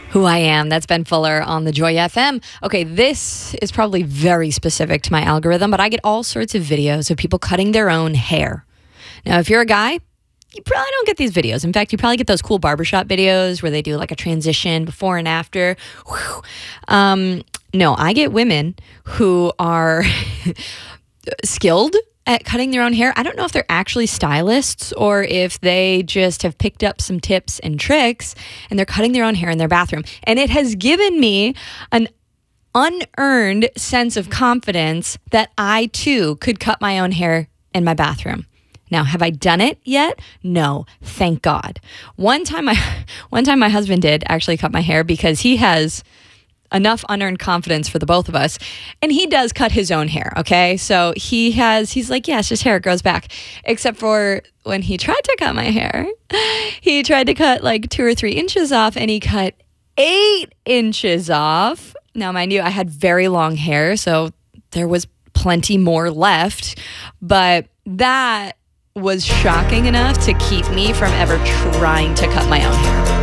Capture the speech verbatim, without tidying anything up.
Who I am. That's Ben Fuller on the Joy F M. Okay, this is probably very specific to my algorithm, but I get all sorts of videos of people cutting their own hair. Now, if you're a guy, you probably don't get these videos. In fact, you probably get those cool barbershop videos where they do like a transition before and after. Um, no, I get women who are skilled at cutting their own hair. I don't know if they're actually stylists or if they just have picked up some tips and tricks and they're cutting their own hair in their bathroom. And it has given me an unearned sense of confidence that I too could cut my own hair in my bathroom. Now, have I done it yet? No, thank God. One time I, one time my husband did actually cut my hair because he has enough unearned confidence for the both of us. And he does cut his own hair, okay? So he has, he's like, yeah, it's just hair, it grows back. Except for when he tried to cut my hair, he tried to cut like two or three inches off and he cut eight inches off. Now, mind you, I had very long hair, so there was plenty more left. But that was shocking enough to keep me from ever trying to cut my own hair.